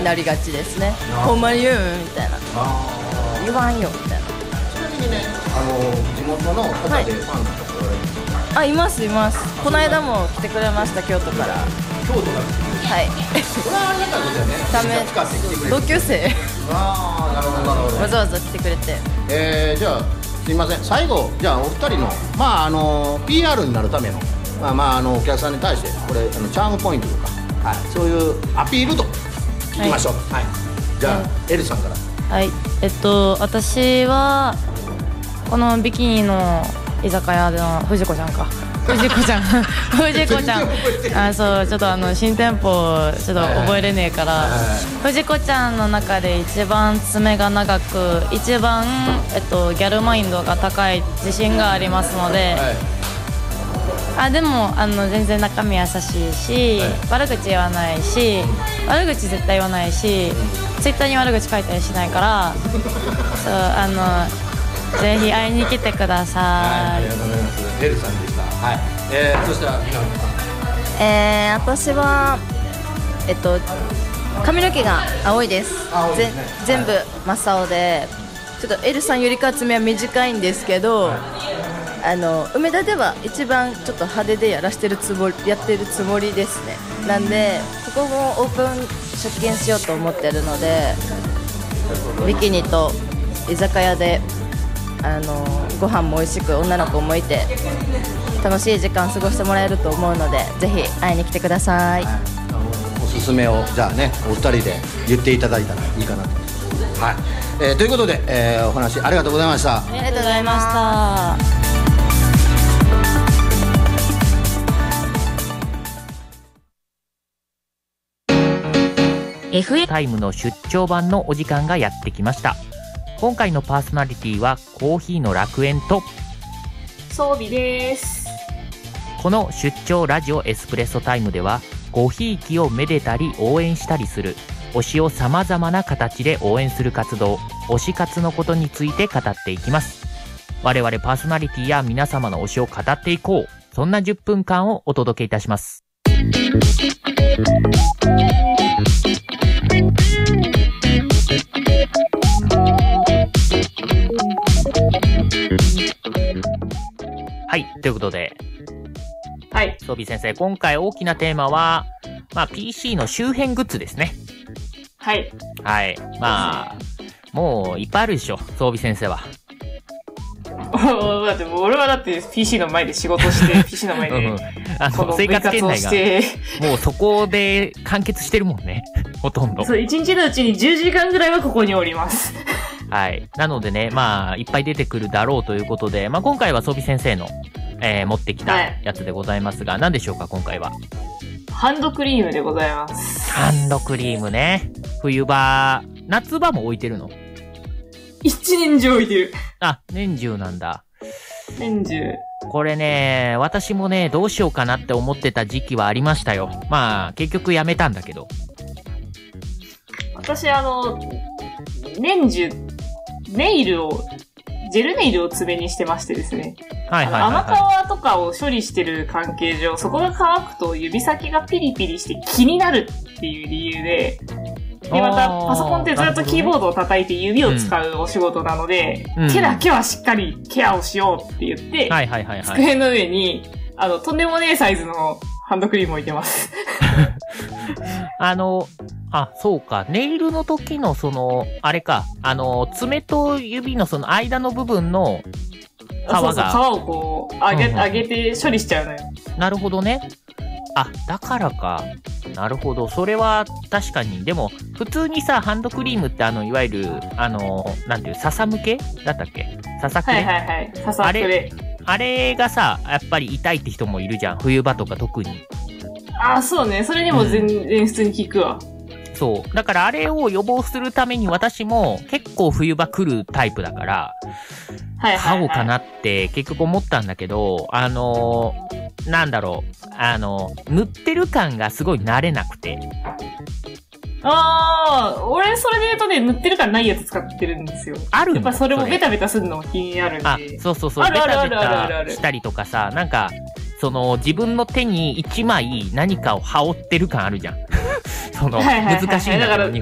なりがちですね。ほんまに言うんみたいな。言わんよみたいな。 ちなみにね、地元の方でファンの方おられるんですか？ あ、いますいます。この間も来てくれました、京都から。 京都からはい。 これはありがたいことだよね。 ため使ってきてくれる。 同級生ああ、なるほどなるほど。 わざわざ来てくれて。 じゃあすいません、最後じゃあお二人のPR になるためのお客さんに対してこれチャームポイントとか、はい、そういうアピールといきましょう。はい。じゃあエルさんから。 はい、私はこのビキニの居酒屋の藤子ちゃんそうちょっと新店舗ちょっと覚えれねえから、藤子ちゃんの中で一番爪が長く一番ギャルマインドが高い自信がありますので、でも全然中身優しいし、悪口言わないし、悪口絶対言わないし、ツイッターに悪口書いたりしないからそうぜひ会いに来てください。 ありがとうございます。エルさんでした。はい。そしたら私は髪の毛が青いです。全部真っ青で、ちょっとエルさんよりか爪は短いんですけど、梅田では一番ちょっと派手でやってるつもりですね。なんでここもオープン出店しようと思ってるので、ビキニと居酒屋でご飯も美味しく女の子もいて楽しい時間過ごしてもらえると思うので、ぜひ会いに来てください。 おすすめをじゃあね、お二人で言っていただいたらいいかなと。はい。ということで、お話ありがとうございました。 ありがとうございました。 FM タイムの出張版のお時間がやってきました。今回のパーソナリティはコーヒーの楽園と装備です。 この出張ラジオエスプレッソタイムでは、ごひいきをめでたり応援したりする推しをさまざまな形で応援する活動、推し活のことについて語っていきます。我々パーソナリティや皆様の推しを語っていこう、そんな10分間をお届けいたします。はい、ということで、 はい、 装備先生、今回大きなテーマは、PC の周辺グッズですね。 はい。 はい。もういっぱいあるでしょ、装備先生は。 だって俺はPC の前で仕事して、PC の前で、 生活圏内が、もうそこで完結してるもんね。ほとんど。 そう、1日のうちに10時間ぐらいはここにおります。 はい。なのでね、いっぱい出てくるだろうということで、今回は装備先生の、持ってきたやつでございますが、何でしょうか、今回は。 ハンドクリームでございます。 ハンドクリームね。冬場、夏場も置いてるの？ 一年中置いてる。 あ、年中なんだ。 年中。 これね、私もね、どうしようかなって思ってた時期はありましたよ。結局やめたんだけど。 私年中、ジェルネイルを爪にしてましてですね。 はい。 甘皮とかを処理してる関係上、そこが乾くと指先がピリピリして気になるっていう理由で、またパソコンってずっとキーボードを叩いて指を使うお仕事なので、手だけはしっかりケアをしようって言って、机の上に、とんでもねえサイズのハンドクリームを置いてます。 そうか。ネイルの時のあれか。爪と指の間の部分の皮が。 そう、皮をこう、上げて処理しちゃうのよ。なるほどね。 だからか。なるほど。それは確かに。でも、普通にさ、ハンドクリームっていわゆる、なんていう、笹向けだったっけ？笹クレ？ はい。笹クレ。 あれがさ、やっぱり痛いって人もいるじゃん。冬場とか特に。 そうね。それにも全然普通に効くわ。 そう。だからあれを予防するために私も結構冬場来るタイプだから、買おうかなって結局思ったんだけど、なんだろう、塗ってる感がすごい慣れなくて。 俺それで言うとね、塗ってる感ないやつ使ってるんですよ。 あるんだ。 やっぱそれもベタベタするのも気になるんで。 そう。ベタベタしたりとかさ、なんか、自分の手に一枚何かを羽織ってる感あるじゃん。難しいんだけど、